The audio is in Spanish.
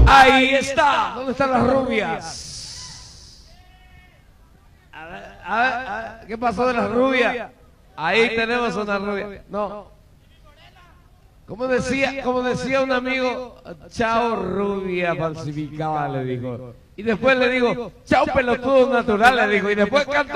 Ahí está. ¿Dónde están las rubias? ¿Qué pasó de las rubias? Ahí tenemos una rubia. No. Como decía un amigo, chao rubia falsificada, le dijo. Y después le digo, chao pelotudo natural, le dijo. Y después cantó.